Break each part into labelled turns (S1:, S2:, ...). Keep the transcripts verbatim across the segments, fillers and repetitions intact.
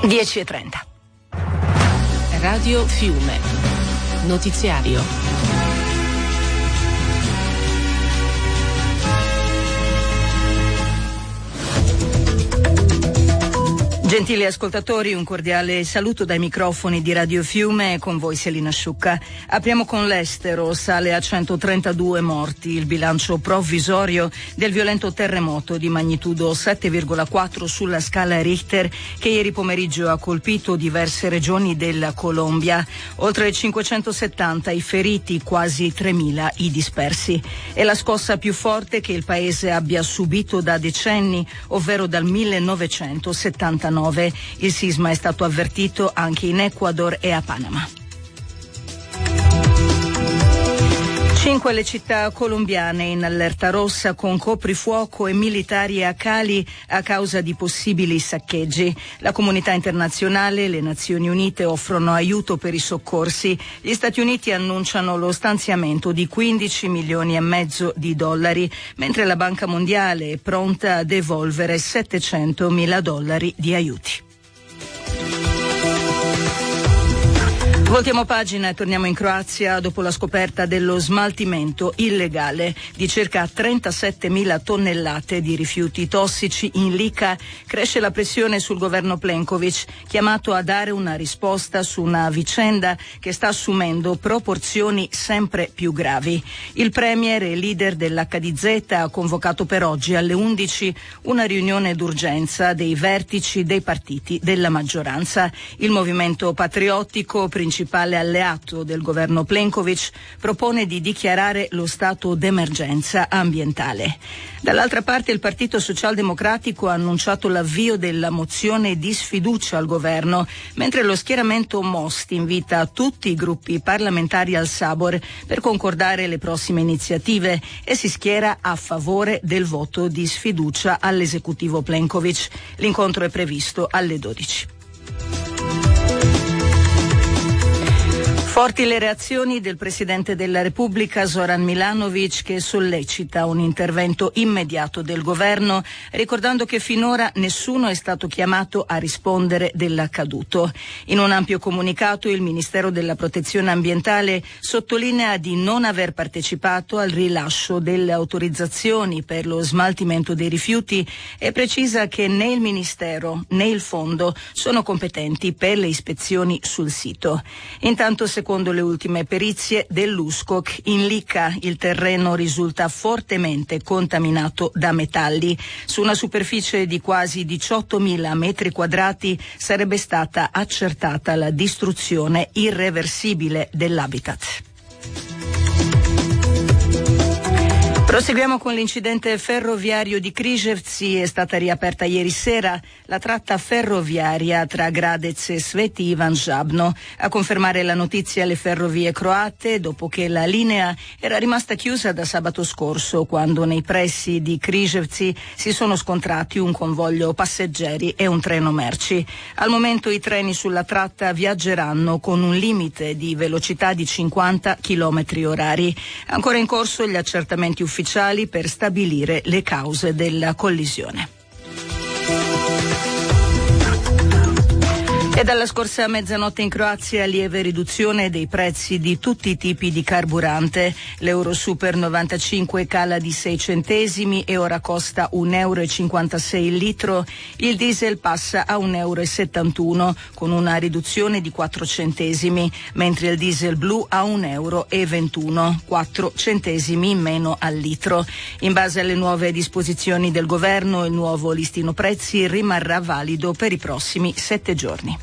S1: dieci e trenta.
S2: Radio Fiume. Notiziario.
S1: Gentili ascoltatori, un cordiale saluto dai microfoni di Radio Fiume, con voi Selina Sciucca. Apriamo con l'estero, sale a centotrentadue morti il bilancio provvisorio del violento terremoto di magnitudo sette virgola quattro sulla scala Richter che ieri pomeriggio ha colpito diverse regioni della Colombia. Oltre cinquecentosettanta i feriti, quasi tremila i dispersi. È la scossa più forte che il paese abbia subito da decenni, ovvero dal millenovecentosettantanove. Il sisma è stato avvertito anche in Ecuador e a Panama. Cinque le città colombiane in allerta rossa con coprifuoco e militari a Cali a causa di possibili saccheggi. La comunità internazionale e le Nazioni Unite offrono aiuto per i soccorsi. Gli Stati Uniti annunciano lo stanziamento di quindici milioni e mezzo di dollari, mentre la Banca Mondiale è pronta a devolvere settecentomila dollari di aiuti. Voltiamo pagina e torniamo in Croazia dopo la scoperta dello smaltimento illegale di circa trentasettemila tonnellate di rifiuti tossici in Lika. Cresce la pressione sul governo Plenković, chiamato a dare una risposta su una vicenda che sta assumendo proporzioni sempre più gravi. Il premier e leader dell'H D Z ha convocato per oggi alle undici una riunione d'urgenza dei vertici dei partiti della maggioranza. Il movimento patriottico, principale alleato del governo Plenković, propone di dichiarare lo stato d'emergenza ambientale. Dall'altra parte il Partito Socialdemocratico ha annunciato l'avvio della mozione di sfiducia al governo, mentre lo schieramento Most invita tutti i gruppi parlamentari al Sabor per concordare le prossime iniziative e si schiera a favore del voto di sfiducia all'esecutivo Plenković. L'incontro è previsto alle dodici. Forti le reazioni del Presidente della Repubblica Zoran Milanović, che sollecita un intervento immediato del governo, ricordando che finora nessuno è stato chiamato a rispondere dell'accaduto. In un ampio comunicato il Ministero della Protezione Ambientale sottolinea di non aver partecipato al rilascio delle autorizzazioni per lo smaltimento dei rifiuti e precisa che né il Ministero né il Fondo sono competenti per le ispezioni sul sito. Intanto, secondo le ultime perizie dell'U S C O C, in Lika il terreno risulta fortemente contaminato da metalli. Su una superficie di quasi diciottomila metri quadrati sarebbe stata accertata la distruzione irreversibile dell'habitat. Proseguiamo con l'incidente ferroviario di Križevci. È stata riaperta ieri sera la tratta ferroviaria tra Gradec e Sveti Ivan Žabno. A confermare la notizia le ferrovie croate, dopo che la linea era rimasta chiusa da sabato scorso, quando nei pressi di Križevci si sono scontrati un convoglio passeggeri e un treno merci. Al momento i treni sulla tratta viaggeranno con un limite di velocità di cinquanta chilometri orari. Ancora in corso gli accertamenti ufficiali per stabilire le cause della collisione. E dalla scorsa mezzanotte in Croazia lieve riduzione dei prezzi di tutti i tipi di carburante. L'Euro Super novantacinque cala di sei centesimi e ora costa un euro e cinquantasei il litro. Il diesel passa a un euro e settantuno con una riduzione di quattro centesimi, mentre il diesel blu a un euro e ventuno, quattro centesimi in meno al litro. In base alle nuove disposizioni del governo, il nuovo listino prezzi rimarrà valido per i prossimi sette giorni.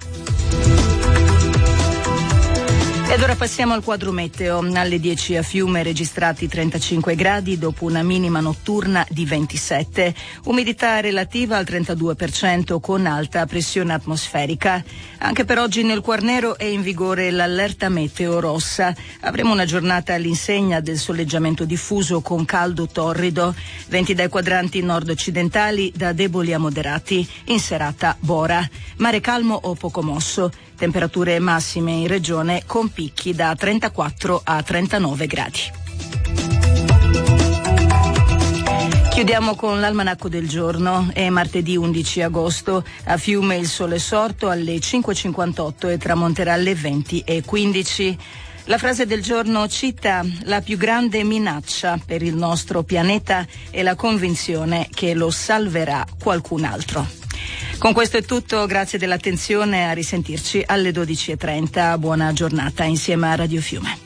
S1: Ed ora passiamo al quadro meteo. Alle dieci a Fiume registrati trentacinque gradi dopo una minima notturna di ventisette. Umidità relativa al trentadue per cento con alta pressione atmosferica. Anche per oggi nel Quarnero è in vigore l'allerta meteo rossa. Avremo una giornata all'insegna del soleggiamento diffuso con caldo torrido. Venti dai quadranti nord-occidentali da deboli a moderati. In serata Bora. Mare calmo o poco mosso. Temperature massime in regione con picchi da trentaquattro a trentanove gradi. Chiudiamo con l'almanacco del giorno. È martedì undici agosto. A Fiume il sole è sorto alle cinque e cinquantotto e tramonterà alle venti e quindici. La frase del giorno cita: la più grande minaccia per il nostro pianeta è la convinzione che lo salverà qualcun altro. Con questo è tutto, grazie dell'attenzione, a risentirci alle dodici e trenta. Buona giornata insieme a Radio Fiume.